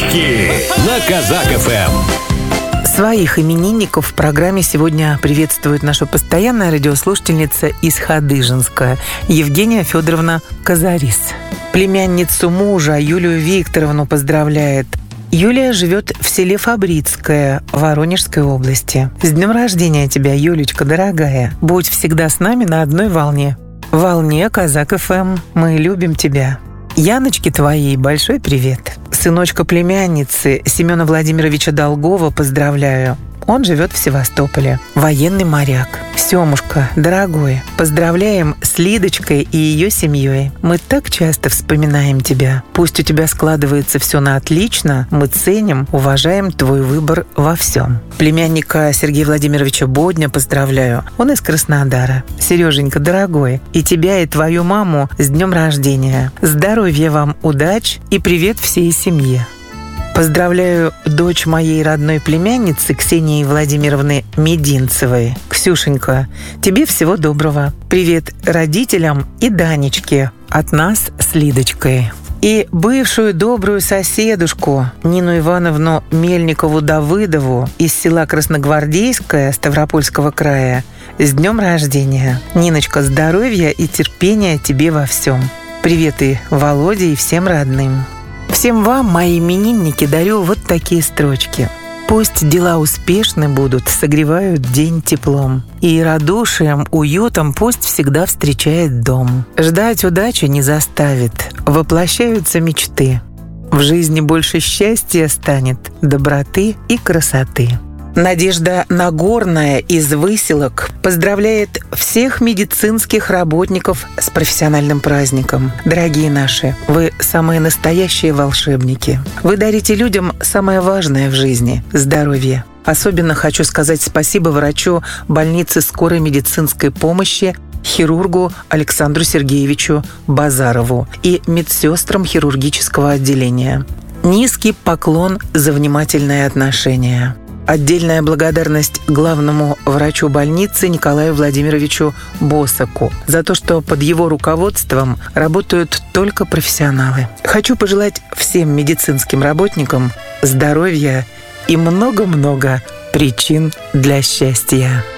Подарки на Казак ФМ. Своих именинников в программе сегодня приветствует наша постоянная радиослушательница из Хадыженска Евгения Федоровна Казарис. Племянницу мужа Юлию Викторовну поздравляет. Юлия живет в селе Фабрицкое Воронежской области. С днем рождения тебя, Юлечка, дорогая. Будь всегда с нами на одной волне. Волне Казак ФМ. Мы любим тебя. Яночке твоей большой привет. Сыночка племянницы Семена Владимировича Долгова поздравляю. Он живет в Севастополе. Военный моряк. Семушка, дорогой, поздравляем с Лидочкой и ее семьей. Мы так часто вспоминаем тебя. Пусть у тебя складывается все на отлично. Мы ценим, уважаем твой выбор во всем. Племянника Сергея Владимировича Бодня поздравляю. Он из Краснодара. Сереженька, дорогой, и тебя, и твою маму с днем рождения. Здоровья вам, удач и привет всей семье. Поздравляю дочь моей родной племянницы Ксении Владимировны Мединцевой. Ксюшенька, тебе всего доброго. Привет родителям и Данечке от нас с Лидочкой. И бывшую добрую соседушку Нину Ивановну Мельникову-Давыдову из села Красногвардейское Ставропольского края с днем рождения. Ниночка, здоровья и терпения тебе во всем. Привет и Володе, и всем родным. Всем вам, мои именинники, дарю вот такие строчки. Пусть дела успешны будут, согревают день теплом. И радушием, уютом пусть всегда встречает дом. Ждать удачи не заставит, воплощаются мечты. В жизни больше счастья станет, доброты и красоты. Надежда Нагорная из Выселок поздравляет всех медицинских работников с профессиональным праздником. Дорогие наши, вы самые настоящие волшебники. Вы дарите людям самое важное в жизни – здоровье. Особенно хочу сказать спасибо врачу больницы скорой медицинской помощи, хирургу Александру Сергеевичу Базарову и медсестрам хирургического отделения. Низкий поклон за внимательное отношение. Отдельная благодарность главному врачу больницы Николаю Владимировичу Босаку за то, что под его руководством работают только профессионалы. Хочу пожелать всем медицинским работникам здоровья и много-много причин для счастья.